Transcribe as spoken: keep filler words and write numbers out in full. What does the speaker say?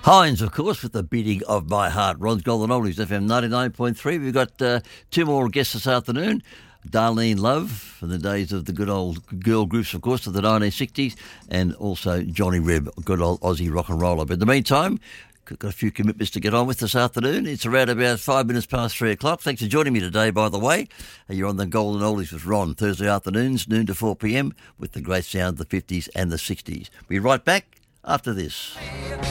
Hines, of course, with the beating of my heart. Ron's Golden Oldies, F M ninety-nine point three. We've got uh, two more guests this afternoon. Darlene Love, from the days of the good old girl groups, of course, of the nineteen sixties, and also Johnny Reb, good old Aussie rock and roller. But in the meantime, got a few commitments to get on with this afternoon. It's around about five minutes past three o'clock. Thanks for joining me today, by the way. You're on the Golden Oldies with Ron, Thursday afternoons, noon to four p.m, with the great sound of the fifties and the sixties. We'll be right back after this.